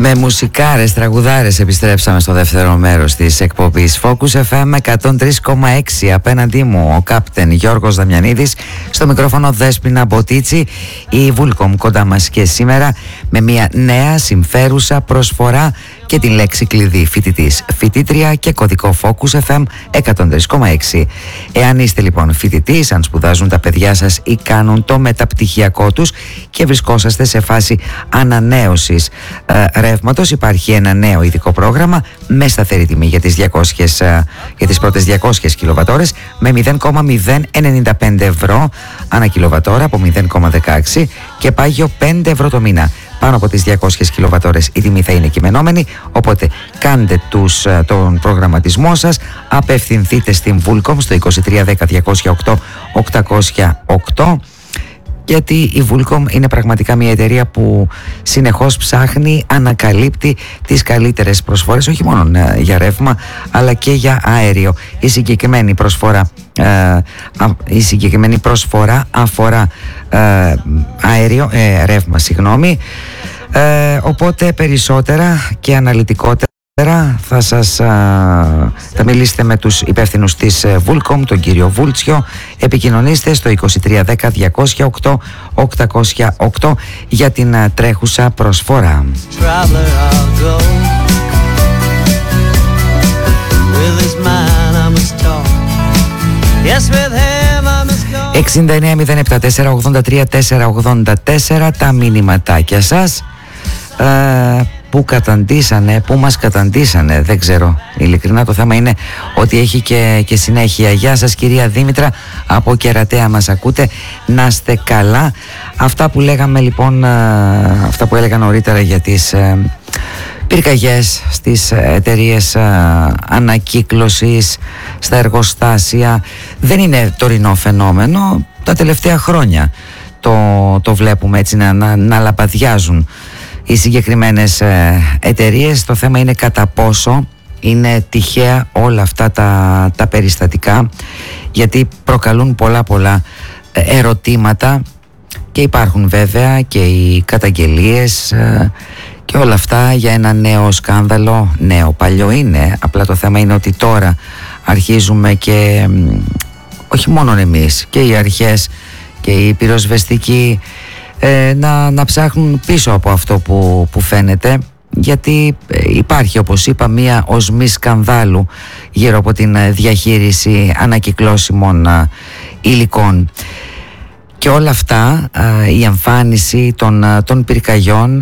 Με μουσικάρες, τραγουδάρες επιστρέψαμε στο δεύτερο μέρος της εκπομπής Focus FM 103,6. Απέναντί μου ο κάπτεν Γιώργος Δαμιανίδης, στο μικρόφωνο Δέσποινα Μποτίτσι. Η Vulcom κοντά μας και σήμερα με μια νέα συμφέρουσα προσφορά και την λέξη κλειδί φοιτητής, φοιτήτρια και κωδικό Focus FM 103,6. Εάν είστε λοιπόν φοιτητής, αν σπουδάζουν τα παιδιά σας ή κάνουν το μεταπτυχιακό τους και βρισκόσαστε σε φάση ανανέωσης ρεύματος, υπάρχει ένα νέο ειδικό πρόγραμμα με σταθερή τιμή για τις πρώτες 200 κιλοβατόρες με 0,095 ευρώ ανά κιλοβατόρα από 0,16 και πάγιο 5 ευρώ το μήνα. Πάνω από τις 200 κιλοβατόρες η τιμή θα είναι κειμενόμενη, οπότε κάντε τον προγραμματισμό σας, απευθυνθείτε στην Vulcom στο 2310 208 808, γιατί η Vulcom είναι πραγματικά μια εταιρεία που συνεχώς ψάχνει, ανακαλύπτει τις καλύτερες προσφορές, όχι μόνο για ρεύμα αλλά και για αέριο. Η συγκεκριμένη προσφορά αφορά αέριο, ρεύμα, οπότε περισσότερα και αναλυτικότερα θα μιλήσετε με τους υπεύθυνους της Vulcom, τον κύριο Βούλτσιο. Επικοινωνήστε στο 2310 208 808 για την τρέχουσα προσφορά. 69-074-83-484 τα μηνυματάκια σας που μας καταντήσανε, δεν ξέρω ειλικρινά. Το θέμα είναι ότι έχει και συνέχεια. Γεια σας κυρία Δήμητρα, από Κερατέα μας ακούτε, να είστε καλά. Αυτά που λέγαμε λοιπόν, αυτά που έλεγα νωρίτερα για τις πυρκαγιές στις εταιρείες ανακύκλωσης, στα εργοστάσια, δεν είναι τωρινό φαινόμενο. Τα τελευταία χρόνια το βλέπουμε έτσι να λαπαδιάζουν οι συγκεκριμένες εταιρείες. Το θέμα είναι κατά πόσο είναι τυχαία όλα αυτά τα περιστατικά, γιατί προκαλούν πολλά ερωτήματα και υπάρχουν βέβαια και οι καταγγελίες και όλα αυτά για ένα νέο σκάνδαλο. Νέο, παλιό είναι, απλά το θέμα είναι ότι τώρα αρχίζουμε και όχι μόνο εμείς, και οι αρχές και οι πυροσβεστικοί να ψάχνουν πίσω από αυτό που φαίνεται, γιατί υπάρχει, όπως είπα, μία οσμή σκανδάλου γύρω από την διαχείριση ανακυκλώσιμων υλικών. Και όλα αυτά, η εμφάνιση των πυρκαγιών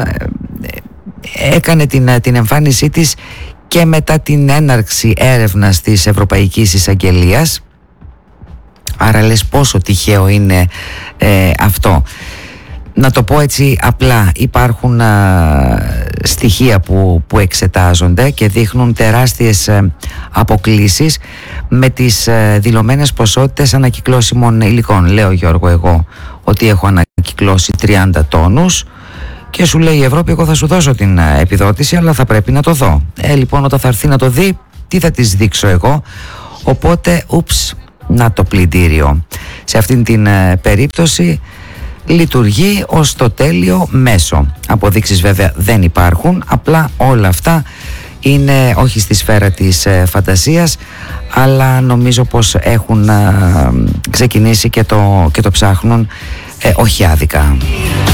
έκανε την εμφάνισή της και μετά την έναρξη έρευνας της Ευρωπαϊκής Εισαγγελίας. Άρα λες πόσο τυχαίο είναι αυτό. Να το πω έτσι απλά, υπάρχουν στοιχεία που εξετάζονται και δείχνουν τεράστιες αποκλίσεις με τις δηλωμένες ποσότητες ανακυκλώσιμων υλικών. Λέω Γιώργο εγώ ότι έχω ανακυκλώσει 30 τόνους και σου λέει η Ευρώπη, εγώ θα σου δώσω την επιδότηση, αλλά θα πρέπει να το δω. Λοιπόν, όταν θα έρθει να το δει, τι θα της δείξω εγώ? Οπότε να το πλυντήριο. Σε αυτήν την περίπτωση λειτουργεί ως το τέλειο μέσο. Αποδείξεις βέβαια δεν υπάρχουν, απλά όλα αυτά είναι όχι στη σφαίρα της φαντασίας, αλλά νομίζω πως έχουν ξεκινήσει και το ψάχνουν όχι άδικα.